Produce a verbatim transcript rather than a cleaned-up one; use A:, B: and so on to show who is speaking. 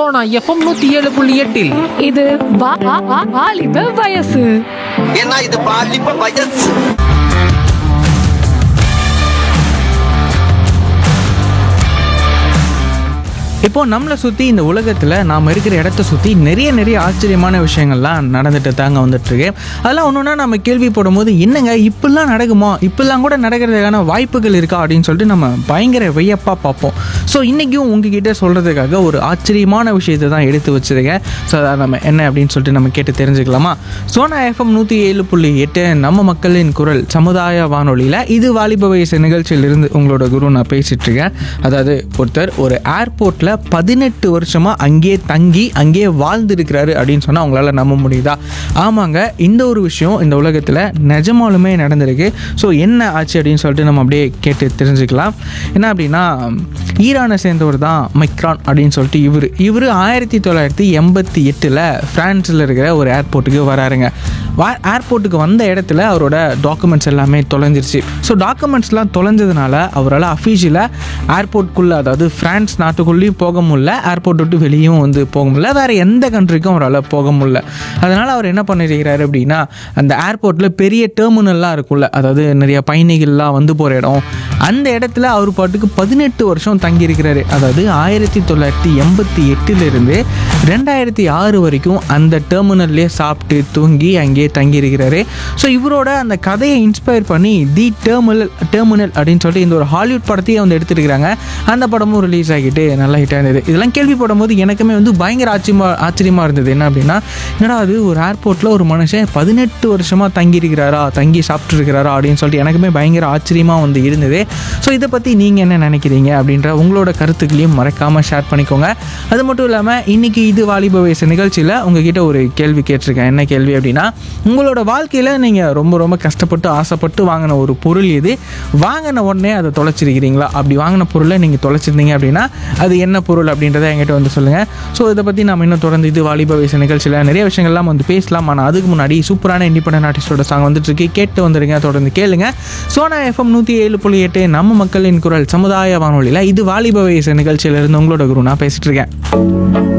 A: Sona FM நூத்தி ஏழு புள்ளி எட்டில்
B: இது வா- வா- வா- வாலிப வயசு.
C: ஏன்னா இது பாலிப்ப வயசு.
D: இப்போ நம்மளை சுற்றி இந்த உலகத்தில் நாம் இருக்கிற இடத்த சுற்றி நிறைய நிறைய ஆச்சரியமான விஷயங்கள்லாம் நடந்துட்டு தாங்க வந்துட்டுருக்கு. அதெல்லாம் ஒன்று ஒன்றா நம்ம கேள்விப்படும் போது என்னங்க இப்படிலாம் நடக்குமா, இப்படிலாம் கூட நடக்கிறதுக்கான வாய்ப்புகள் இருக்கா அப்படின்னு சொல்லிட்டு நம்ம பயங்கர வியப்பாக பார்ப்போம். ஸோ இன்றைக்கும் உங்ககிட்ட சொல்கிறதுக்காக ஒரு ஆச்சரியமான விஷயத்தை தான் எடுத்து வச்சுருக்கேன். ஸோ அதை நம்ம என்ன அப்படின்னு சொல்லிட்டு நம்ம கேட்டு தெரிஞ்சுக்கலாமா? சோனா எஃப்எம் நூற்றி ஏழு புள்ளி எட்டு நம்ம மக்களின் குரல் சமுதாய வானொலியில் இது வாலிப வயசு நிகழ்ச்சியிலிருந்து உங்களோட குரு நான் பேசிகிட்டு இருக்கேன். அதாவது ஒருத்தர் ஒரு ஏர்போர்ட்டில் பதினெட்டு வருஷமா அங்கேயே தங்கி அங்கேயே வாழ்ந்துருக்கிறாரு அப்படின்னு சொன்னால் அவங்களால நம்ப முடியுதா? ஆமாங்க, இந்த ஒரு விஷயம் இந்த உலகத்தில் நிஜமாலுமே நடந்திருக்கு. ஸோ என்ன ஆச்சு அப்படின்னு சொல்லிட்டு நம்ம அப்படியே கேட்டு தெரிஞ்சுக்கலாம். என்ன அப்படின்னா, ஈரானை சேர்ந்தவர் தான் மைக்ரான் அப்படின்னு சொல்லிட்டு இவர் இவர் ஆயிரத்தி தொள்ளாயிரத்தி எண்பத்தி எட்டில் ஃப்ரான்ஸில் இருக்கிற ஒரு ஏர்போர்ட்டுக்கு வராருங்க. வா ஏர்போர்ட்டுக்கு வந்த இடத்துல அவரோட டாக்குமெண்ட்ஸ் எல்லாமே தொலைஞ்சிருச்சு. ஸோ டாக்குமெண்ட்ஸ்லாம் தொலைஞ்சதுனால அவரால் அஃபீஷியலாக ஏர்போர்ட்டுக்குள்ளே, அதாவது ஃப்ரான்ஸ் நாட்டுக்குள்ளேயும் போக முடியல, ஏர்போர்ட் விட்டு வெளியும் வந்து போக முடியல, வேறு எந்த கண்ட்ரிக்கும் அவரால் போக முடியல. அதனால் அவர் என்ன பண்ணிருக்கிறாரு அப்படின்னா, அந்த ஏர்போர்ட்டில் பெரிய டெர்மினல்லாம் இருக்கும்ல, அதாவது நிறைய பயணிகள்லாம் வந்து போகிற இடம், அந்த இடத்துல அவர் பாட்டுக்கு பதினெட்டு வருஷம் தங்கியிருக்கிறாரு. அதாவது ஆயிரத்தி தொள்ளாயிரத்தி எண்பத்தி எட்டுலேருந்து ரெண்டாயிரத்தி ஆறு வரைக்கும் அந்த டெர்மினல்லே சாப்பிட்டு தூங்கி அங்கேயே தங்கியிருக்கிறாரு. ஸோ இவரோட அந்த கதையை இன்ஸ்பயர் பண்ணி தி டெர்மினல் டெர்மினல் அப்படின்னு சொல்லிட்டு இந்த ஒரு ஹாலிவுட் படத்தையே வந்து எடுத்துருக்கிறாங்க. அந்த படமும் ரிலீஸ் ஆகிட்டு நல்லா ஹிட் ஆனது. இதெல்லாம் கேள்விப்படும் போது எனக்குமே வந்து பயங்கர ஆச்சரியமா ஆச்சரியமாக இருந்தது. என்ன அப்படின்னா, என்னடா அது ஒரு ஏர்போர்ட்டில் ஒரு மனுஷன் பதினெட்டு வருஷமாக தங்கியிருக்கிறாரா, தங்கி சாப்பிட்ருக்கிறாரா அப்படின்னு சொல்லிட்டு எனக்குமே பயங்கர ஆச்சரியமாக வந்து இருந்தது. ஸோ இதை பற்றி நீங்கள் என்ன நினைக்கிறீங்க அப்படின்ற உங்களோட கருத்துக்களையும் மறக்காமல் ஷேர் பண்ணிக்கோங்க. அது மட்டும் இல்லாமல் இன்றைக்கி இது வாலிப வயசு நிகழ்ச்சியில் உங்ககிட்ட ஒரு கேள்வி கேட்டிருக்கேன். என்ன கேள்வி அப்படின்னா, உங்களோட வாழ்க்கையில் நீங்கள் ரொம்ப ரொம்ப கஷ்டப்பட்டு ஆசைப்பட்டு வாங்கின ஒரு பொருள் எது? வாங்கின உடனே அதை தொலைச்சிருக்கிறீங்களா? அப்படி வாங்கின பொருளை நீங்கள் தொலைச்சிருந்தீங்க அப்படின்னா அது என்ன பொருள் அப்படின்றத என்கிட்ட வந்து சொல்லுங்கள். ஸோ இதை பற்றி நம்ம இன்னும் தொடர்ந்து இது வாலிப வயசு நிகழ்ச்சியில் நிறைய விஷயங்கள்லாம் வந்து பேசலாம். ஆனால் அதுக்கு முன்னாடி சூப்பரான இண்டிபெண்டன்ட் ஆர்டிஸ்டோட சாங் வந்துட்டு இருக்கு, கேட்டு வந்துடுங்க, தொடர்ந்து கேளுங்க. சோனா எஃப்எம் நூற்றி ஏழு புள்ளி எட்டு நம்ம மக்களின் குரல் சமுதாய வானொலியில் இது வாலிப வயசு நிகழ்ச்சியிலிருந்து உங்களோட குரு நான் பேசிட்டு இருக்கேன்.